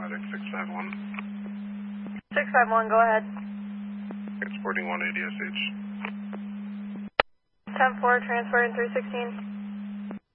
Atlantic 651. 651, go ahead. It's 41 ADSH. 10-4, transferring 316.